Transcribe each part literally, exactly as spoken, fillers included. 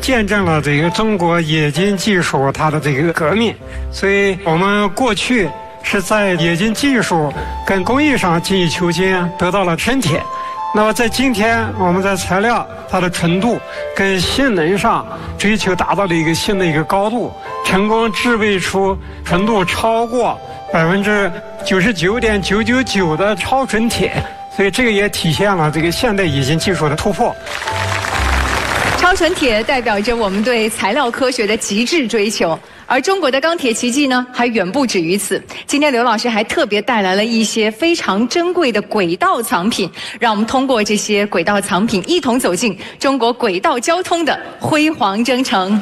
见证了这个中国冶金技术它的这个革命。所以我们过去是在冶金技术跟工艺上精益求精，得到了升铁。那么在今天，我们在材料它的纯度跟性能上追求达到了一个新的一个高度，成功制备出纯度超过百分之九十九点九九九的超纯铁，所以这个也体现了这个现代冶金技术的突破。 超纯铁代表着我们对材料科学的极致追求，而中国的钢铁奇迹呢，还远不止于此。今天刘老师还特别带来了一些非常珍贵的轨道藏品，让我们通过这些轨道藏品，一同走进中国轨道交通的辉煌征程。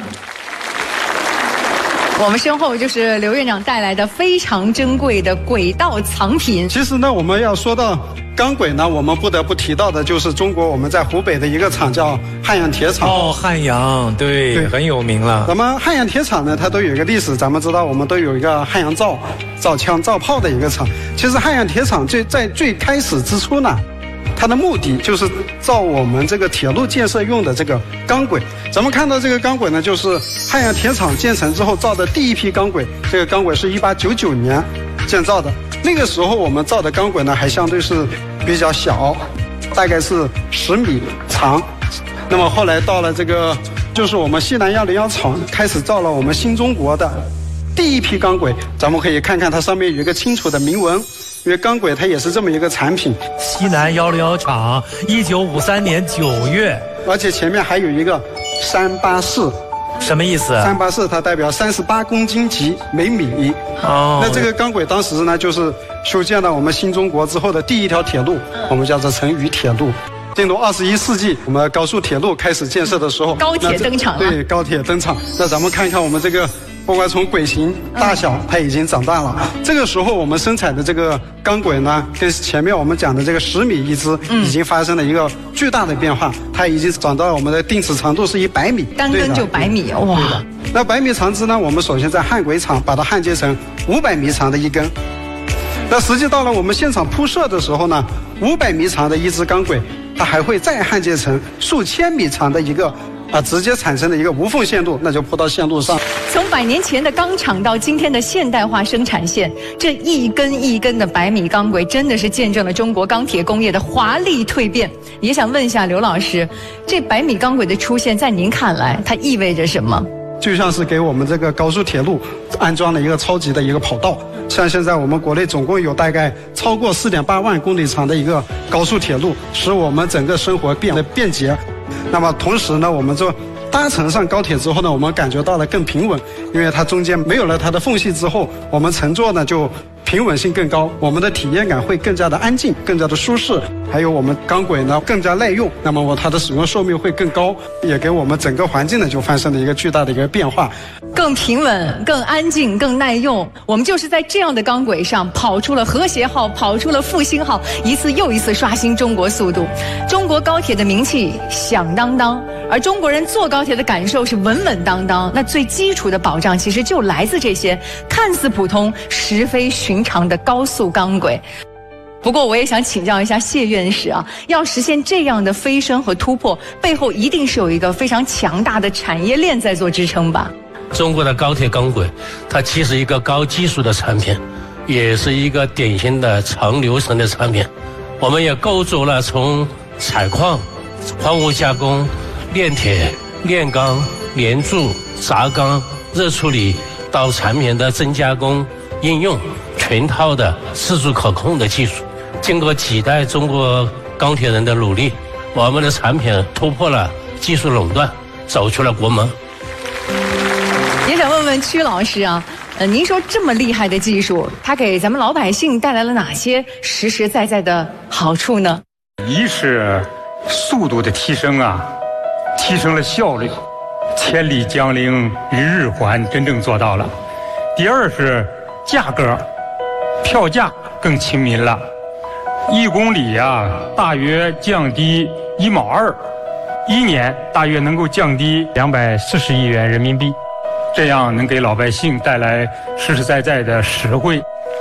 我们身后就是刘院长带来的非常珍贵的轨道藏品。 其实呢，我们要说到钢轨呢，我们不得不提到的就是中国我们在湖北的一个厂叫汉阳铁厂。 哦，汉阳，对，对，很有名了。 咱们汉阳铁厂呢，它都有一个历史，咱们知道我们都有一个汉阳造造枪造炮的一个厂。其实汉阳铁厂最在最开始之初呢，它的目的就是造我们这个铁路建设用的这个钢轨。咱们看到这个钢轨呢，就是汉阳铁厂建成之后造的第一批钢轨。这个钢轨是一八九九年建造的。那个时候我们造的钢轨呢，还相对是比较小，大概是十米长。那么后来到了这个，就是我们西南幺零幺厂开始造了我们新中国的第一批钢轨。咱们可以看看它上面有一个清楚的铭文。因为钢轨它也是这么一个产品， 西南幺零幺厂，一九五三年九月， 而且前面还有一个三八四， 什么意思？ 三八四它代表三十八公斤级每米。哦，那这个钢轨当时呢，就是修建了我们新中国之后的第一条铁路，我们叫做成渝铁路。进入二十一世纪，我们高速铁路开始建设的时候， 高铁登场了。 对，高铁登场。那咱们看一看我们这个。不管从轨型大小，它已经长大了。这个时候我们生产的这个钢轨呢，跟前面我们讲的这个十米一支，已经发生了一个巨大的变化。它已经长到了我们的定尺长度是一百米， 单根就百米，哇！ 那百米长支呢，我们首先在焊轨厂把它焊接成五百米长的一根。那实际到了我们现场铺设的时候呢，五百米长的一支钢轨，它还会再焊接成数千米长的一个。啊，直接产生的一个无缝线路，那就铺到线路上。 从百年前的钢厂到今天的现代化生产线，这一根一根的百米钢轨，真的是见证了中国钢铁工业的华丽蜕变。也想问一下刘老师，这百米钢轨的出现，在您看来，它意味着什么？ 就像是给我们这个高速铁路安装了一个超级的一个跑道。像现在我们国内总共有大概超过四点八万公里长的一个高速铁路，使我们整个生活变得便捷。那么同时呢，我们就搭乘上高铁之后呢，我们感觉到了更平稳，因为它中间没有了它的缝隙之后，我们乘坐呢就平稳性更高，我们的体验感会更加的安静，更加的舒适，还有我们钢轨呢更加耐用，那么我它的使用寿命会更高，也给我们整个环境呢就发生了一个巨大的一个变化， 更平稳、更安静、更耐用。我们就是在这样的钢轨上跑出了和谐号，跑出了复兴号，一次又一次刷新中国速度。中国高铁的名气响当当，而中国人坐高铁的感受是稳稳当当。那最基础的保障其实就来自这些看似普通实非寻常的高速钢轨。不过我也想请教一下谢院士啊，要实现这样的飞升和突破，背后一定是有一个非常强大的产业链在做支撑吧？ 中国的高铁钢轨，它既是一个高技术的产品，也是一个典型的长流程的产品。我们也构筑了从采矿、矿物加工、炼铁、炼钢、连铸、轧钢、热处理到产品的真加工、应用全套的自主可控的技术。经过几代中国钢铁人的努力，我们的产品突破了技术垄断，走出了国门。 也想问问曲老师啊，呃，您说这么厉害的技术，它给咱们老百姓带来了哪些实实在在的好处呢？ 一是速度的提升啊，提升了效率，千里江陵一日还，真正做到了。第二是价格，票价更亲民了，一公里啊大约降低一毛二，一年大约能够降低两百四十亿元人民币，这样能给老百姓带来实实在在的实惠。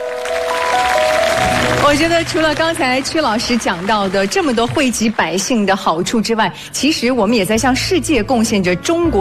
我觉得除了刚才曲老师讲到的这么多惠及百姓的好处之外，其实我们也在向世界贡献着中国